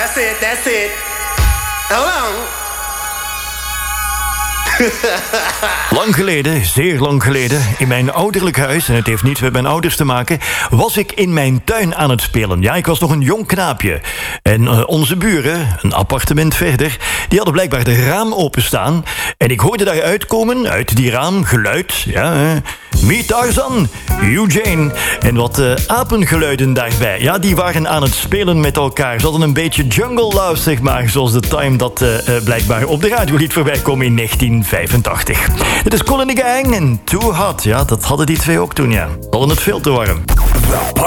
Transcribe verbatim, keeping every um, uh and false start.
That's it, that's it. Hello. Lang geleden, zeer lang geleden, in mijn ouderlijk huis, en het heeft niets met mijn ouders te maken, was ik in mijn tuin aan het spelen. Ja, ik was nog een jong knaapje. En uh, onze buren, een appartement verder, die hadden blijkbaar de raam openstaan. En ik hoorde daar uitkomen, uit die raam, geluid, ja, uh, Meet Tarzan, Eugene. En wat uh, apengeluiden daarbij. Ja, die waren aan het spelen met elkaar. Ze hadden een beetje jungle love, zeg maar, zoals de Time dat uh, uh, blijkbaar op de radio liet voorbij komen in negentien vijfentachtig. Dit is Kool and the Gang en Too Hot. Ja, dat hadden die twee ook toen, ja. Hadden het veel te warm.